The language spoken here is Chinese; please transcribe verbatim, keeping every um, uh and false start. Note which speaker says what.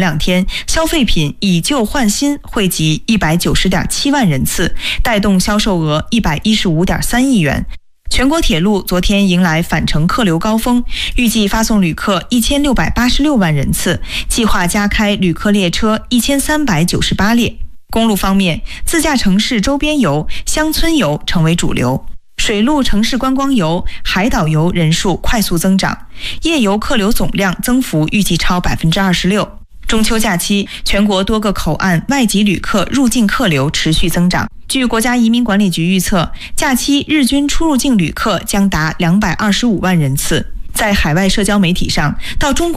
Speaker 1: 两天，消费品以旧换新惠及一百九十点七万人次，带动销售额一百一十五点三亿元。全国铁路昨天迎来返程客流高峰，预计发送旅客一千六百八十六万人次，计划加开旅客列车一千三百九十八列。公路方面，自驾城市周边游、乡村游成为主流。水陆城市观光游、海岛游人数快速增长，夜游客流总量增幅预计超百分之二十六。中秋假期，全国多个口岸外籍旅客入境客流持续增长。据国家移民管理局预测，假期日均出入境旅客将达两百二十五万人次。在海外社交媒体上，到中国